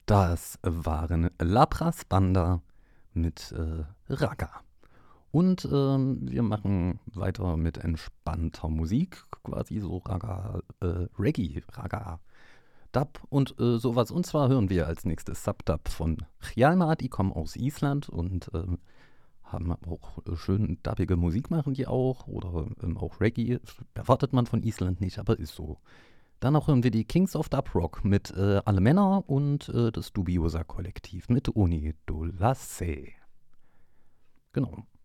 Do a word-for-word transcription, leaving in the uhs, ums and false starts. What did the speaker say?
Das waren Lapras Banda mit äh, Raga. Und ähm, wir machen weiter mit entspannter Musik, quasi so Raga, äh, Reggae, Raga, Dub und äh, sowas. Und zwar hören wir als nächstes Subdub von Hjalmar, die kommen aus Island und ähm, haben auch äh, schön dubbige Musik, machen die auch. Oder ähm, auch Reggae, erwartet man von Island nicht, aber ist so. Danach hören wir die Kings of Dub Rock mit äh, Alle Männer und äh, das Dubiosa Kollektiv mit Uni Dolasse. Genau.